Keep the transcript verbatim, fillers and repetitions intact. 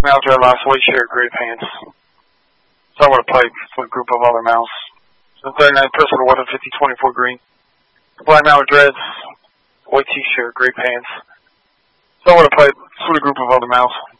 Male dread last white shirt, gray pants. So I would have played with a group of other males. So thirty-nine pistol to weapon fifty twenty-four green. Black male with dreads, white t-shirt, gray pants. So I would have played with a group of other males.